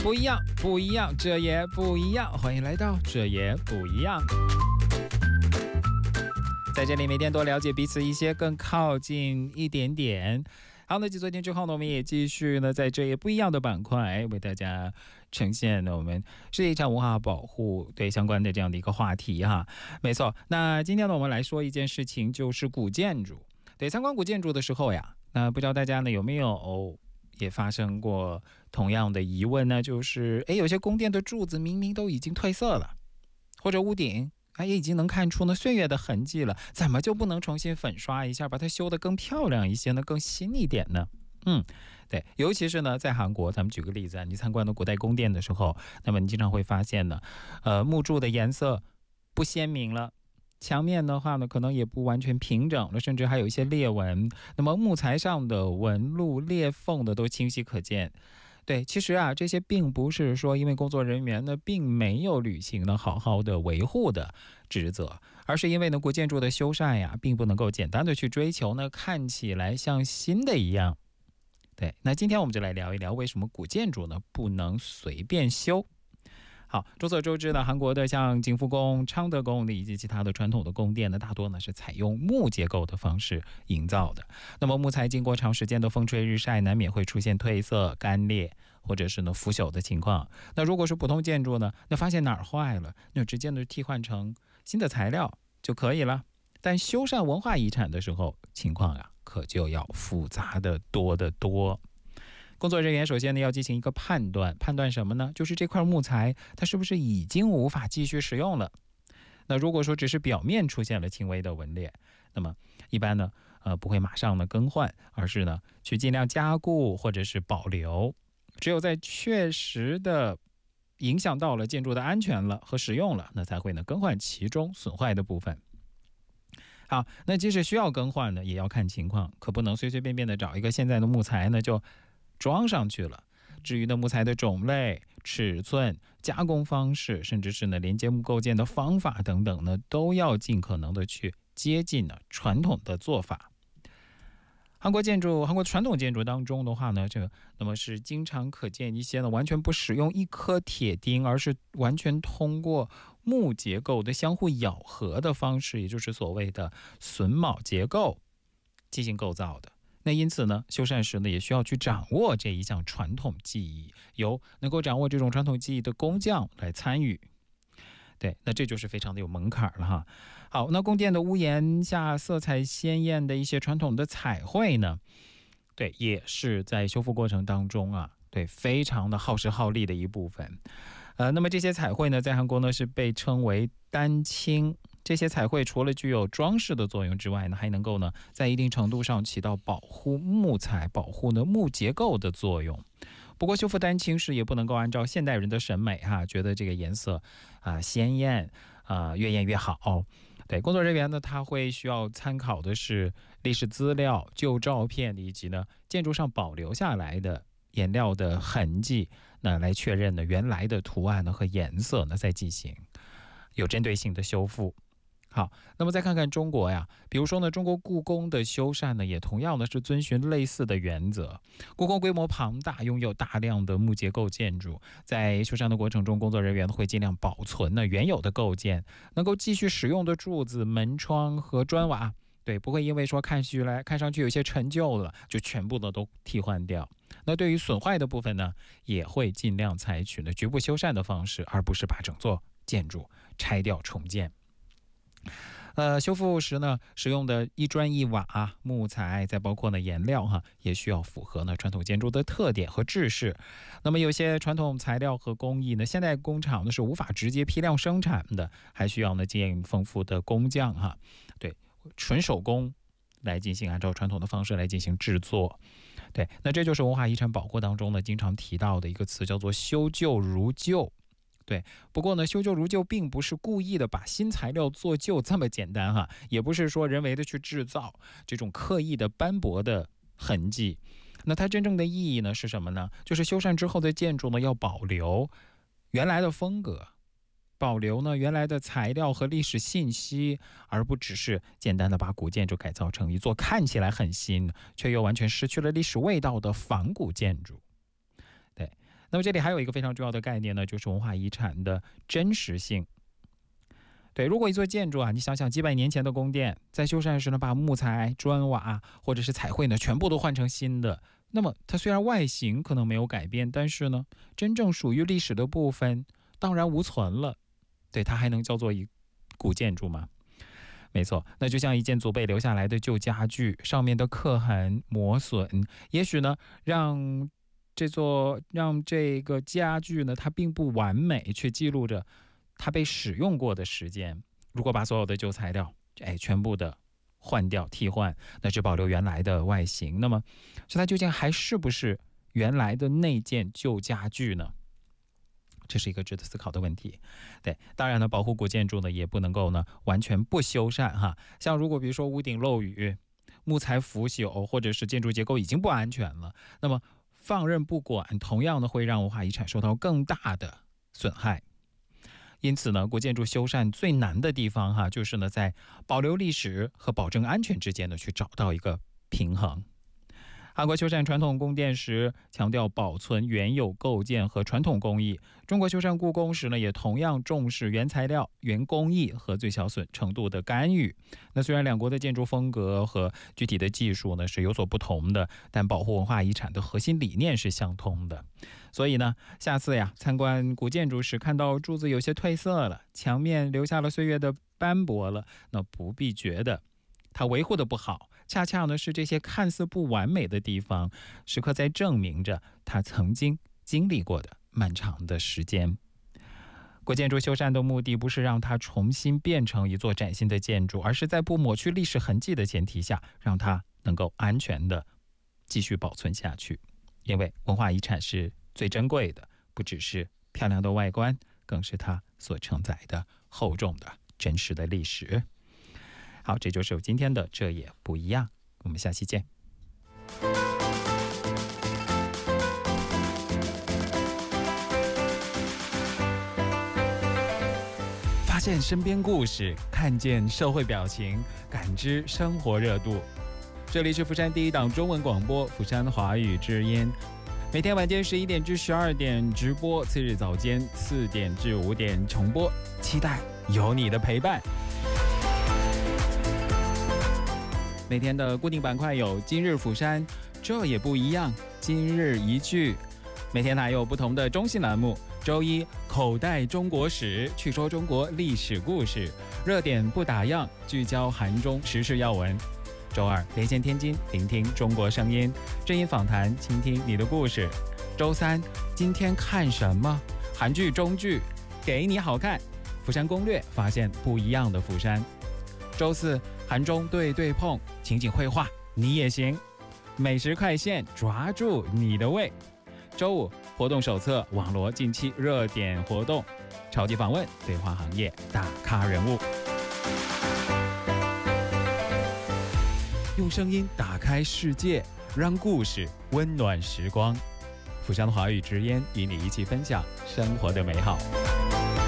不一样，不一样，这也不一样。欢迎来到这也不一样。在这里每天多了解彼此一些，更靠近一点点。好，那继昨天之后呢，我们也继续呢，在这也不一样的板块为大家呈现呢我们世界遗产文化保护对相关的这样的一个话题哈。没错，那今天呢，我们来说一件事情，就是古建筑。对，参观古建筑的时候呀，那不知道大家呢有没有也发生过同样的疑问呢？就是有些宫殿的柱子明明都已经褪色了，或者屋顶也已经能看出呢岁月的痕迹了，怎么就不能重新粉刷一下，把它修得更漂亮一些呢，更新一点呢？对，尤其是呢，在韩国，咱们举个例子啊，你参观的古代宫殿的时候，那么你经常会发现呢，木柱的颜色不鲜明了，墙面的话呢，可能也不完全平整了，甚至还有一些裂纹。那么木材上的纹路、裂缝的都清晰可见。对，其实啊，这些并不是说因为工作人员呢并没有履行呢好好的维护的职责，而是因为呢古建筑的修缮呀，并不能够简单的去追求呢看起来像新的一样。对，那今天我们就来聊一聊为什么古建筑呢不能随便修。好，众所周知呢，韩国的像景福宫、昌德宫以及其他的传统的宫殿呢，大多呢是采用木结构的方式营造的。那么木材经过长时间的风吹日晒，难免会出现褪色、干裂或者是呢腐朽的情况。那如果是普通建筑呢，那发现哪儿坏了，那直接呢替换成新的材料就可以了。但修缮文化遗产的时候，情况啊可就要复杂的多得多。工作人员首先呢要进行一个判断，判断什么呢？就是这块木材它是不是已经无法继续使用了。那如果说只是表面出现了轻微的纹裂，那么一般呢不会马上呢更换，而是呢去尽量加固或者是保留。只有在确实的影响到了建筑的安全了和使用了，那才会呢更换其中损坏的部分。好，那即使需要更换呢，也要看情况，可不能随随便便的找一个现在的木材呢就装上去了。至于呢木材的种类、尺寸、加工方式，甚至是呢连接木构件的方法等等呢，都要尽可能的去接近呢传统的做法。韩国传统建筑当中的话呢，那么是经常可见一些呢完全不使用一颗铁钉，而是完全通过木结构的相互咬合的方式，也就是所谓的榫卯结构进行构造的。那因此呢，修缮时呢也需要去掌握这一项传统技艺，由能够掌握这种传统技艺的工匠来参与。对，那这就是非常的有门槛了哈。好，那宫殿的屋檐下色彩鲜艳的一些传统的彩绘呢，对，也是在修复过程当中啊，对，非常的耗时耗力的一部分。那么这些彩绘呢，在韩国呢是被称为丹青。这些彩绘除了具有装饰的作用之外呢，还能够呢在一定程度上起到保护木材、保护呢木结构的作用。不过修复丹青时也不能够按照现代人的审美觉得这个颜色鲜艳越艳越好。对，工作人员呢他会需要参考的是历史资料、旧照片以及呢建筑上保留下来的颜料的痕迹，那来确认呢原来的图案呢和颜色呢再进行有针对性的修复。好，那么再看看中国呀，比如说呢，中国故宫的修缮呢，也同样的是遵循类似的原则。故宫规模庞大，拥有大量的木结构建筑，在修缮的过程中，工作人员会尽量保存呢原有的构件，能够继续使用的柱子、门窗和砖瓦。对，不会因为说看上去有些陈旧了，就全部的都替换掉。那对于损坏的部分呢，也会尽量采取呢局部修缮的方式，而不是把整座建筑拆掉重建。修复时呢，使用的一砖一瓦木材，再包括呢颜料也需要符合呢传统建筑的特点和制式。那么有些传统材料和工艺呢，现代工厂呢是无法直接批量生产的，还需要呢经验丰富的工匠对，纯手工来进行按照传统的方式来进行制作。对，那这就是文化遗产保护当中呢经常提到的一个词，叫做修旧如旧。对，不过呢，修旧如旧并不是故意的把新材料做旧这么简单也不是说人为的去制造这种刻意的斑驳的痕迹。那它真正的意义呢是什么呢？就是修缮之后的建筑呢要保留原来的风格，保留呢原来的材料和历史信息，而不只是简单的把古建筑改造成一座看起来很新却又完全失去了历史味道的仿古建筑。对， 那么这里还有一个非常重要的概念呢，就是文化遗产的真实性。对，如果一座建筑啊，你想想几百年前的宫殿，在修缮时呢，把木材、砖瓦或者是彩绘呢，全部都换成新的，那么它虽然外形可能没有改变，但是呢，真正属于历史的部分荡然无存了。对，它还能叫做一古建筑吗？没错，那就像一件祖辈留下来的旧家具，上面的刻痕磨损，也许呢，让这个家具呢，它并不完美，却记录着它被使用过的时间。如果把所有的旧材料，全部的换掉替换，那只保留原来的外形，那么它究竟还是不是原来的那件旧家具呢？这是一个值得思考的问题。对，当然呢，保护古建筑呢，也不能够呢完全不修缮哈。像如果比如说屋顶漏雨、木材腐朽，或者是建筑结构已经不安全了，那么放任不管，同样呢会让文化遗产受到更大的损害。因此呢，古建筑修缮最难的地方哈，就是呢在保留历史和保证安全之间呢去找到一个平衡。韩国修缮传统宫殿时强调保存原有构件和传统工艺，中国修缮故宫时呢也同样重视原材料、原工艺和最小损程度的干预。那虽然两国的建筑风格和具体的技术呢是有所不同的，但保护文化遗产的核心理念是相通的。所以呢，下次参观古建筑时看到柱子有些褪色了，墙面留下了岁月的斑驳了，那不必觉得它维护的不好，恰恰呢是这些看似不完美的地方，时刻在证明着它曾经经历过的漫长的时间。古建筑修缮的目的不是让它重新变成一座崭新的建筑，而是在不抹去历史痕迹的前提下，让它能够安全的继续保存下去。因为文化遗产是最珍贵的，不只是漂亮的外观，更是它所承载的厚重的真实的历史。好，这就是我今天的这也不一样，我们下期见。发现身边故事，看见社会表情，感知生活热度。这里是釜山第一档中文广播釜山华语之音，每天晚间11点至12点直播，次日早间4点至5点重播，期待有你的陪伴。每天的固定板块有今日釜山，这也不一样，今日一句。每天还有不同的中性栏目，周一口袋中国史，去说中国历史故事，热点不打烊，聚焦韩中时事要闻。周二连线天津，聆听中国声音，正音访谈，倾听你的故事。周三今天看什么？韩剧中剧给你好看，釜山攻略，发现不一样的釜山。周四韩中对碰，情景绘画你也行，美食快线，抓住你的胃。周五活动手册，网罗近期热点活动，超级访问，对话行业大咖人物，用声音打开世界，让故事温暖时光。釜山华语之音与你一起分享生活的美好。